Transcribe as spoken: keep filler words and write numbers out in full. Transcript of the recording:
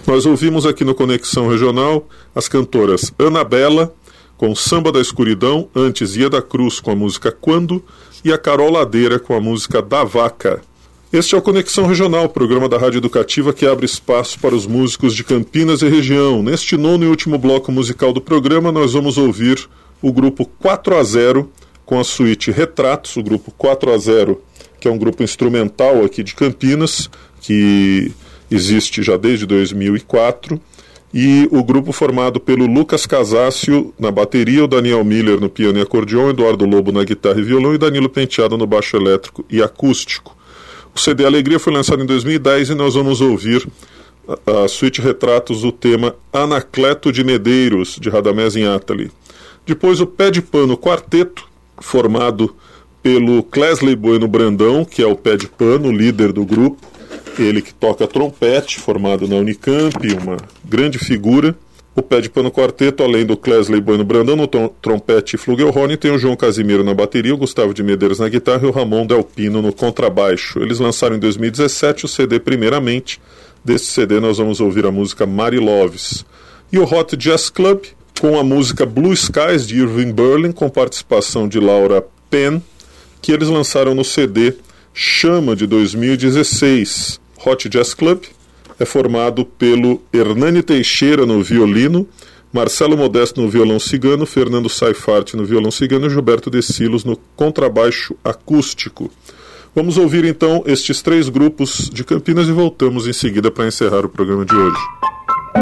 Nós ouvimos aqui no Conexão Regional as cantoras Anabela, com Samba da Escuridão, antes Ia da Cruz com a música Quando, e a Carol Ladeira com a música Da Vaca. Este é o Conexão Regional, programa da Rádio Educativa que abre espaço para os músicos de Campinas e região. Neste nono e último bloco musical do programa, nós vamos ouvir o grupo quatro a zero com a suíte Retratos, o grupo quatro a zero, que é um grupo instrumental aqui de Campinas, que existe já desde dois mil e quatro, e o grupo formado pelo Lucas Casácio na bateria, o Daniel Miller no piano e acordeon, Eduardo Lobo na guitarra e violão e Danilo Penteado no baixo elétrico e acústico. O C D Alegria foi lançado em dois mil e dez e nós vamos ouvir a, a suíte Retratos, o tema Anacleto de Medeiros, de Radamés Inátali. Depois o Pé de Pano Quarteto, formado pelo Clesley Bueno Brandão, que é o Pé de Pano, líder do grupo, ele que toca trompete, formado na Unicamp, uma grande figura. O Pé de Pano Quarteto, além do Clesley Bueno Brandão no trompete e flugelhorn, tem o João Casimiro na bateria, o Gustavo de Medeiros na guitarra e o Ramon Del Pino no contrabaixo. Eles lançaram em dois mil e dezessete o C D Primeiramente. Desse C D nós vamos ouvir a música Mary Loves. E o Hot Jazz Club, com a música Blue Skies, de Irving Berlin, com participação de Laura Penn, que eles lançaram no C D Chama, de dois mil e dezesseis. Hot Jazz Club é formado pelo Hernani Teixeira no violino, Marcelo Modesto no violão cigano, Fernando Saifarte no violão cigano e Gilberto De Silos no contrabaixo acústico. Vamos ouvir então estes três grupos de Campinas e voltamos em seguida para encerrar o programa de hoje.